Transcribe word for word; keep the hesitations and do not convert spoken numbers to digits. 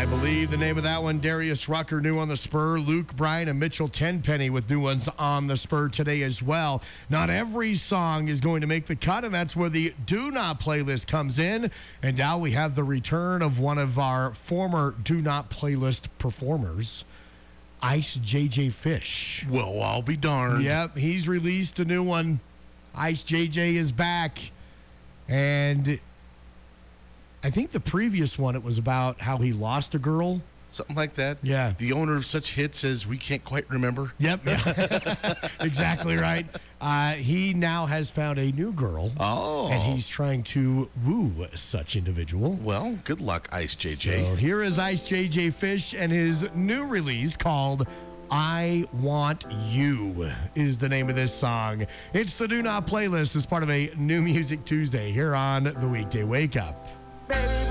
I believe the name of that one, Darius Rucker, new on the spur. Luke Bryan and Mitchell Tenpenny with new ones on the spur today as well. Not every song is going to make the cut, and that's where the Do Not playlist comes in. And now we have the return of one of our former Do Not playlist performers, Ice J J Fish. Well, I'll be darned. Yep, he's released a new one. Ice J J is back. And I think the previous one, it was about how he lost a girl. Something like that. Yeah. The owner of such hits as We Can't Quite Remember. Yep. Exactly right. Uh, he now has found a new girl. Oh. And he's trying to woo such individual. Well, good luck, Ice J J. So here is Ice J J Fish and his new release called I Want You is the name of this song. It's the Do Not playlist as part of a New Music Tuesday here on the Weekday Wake Up. Baby.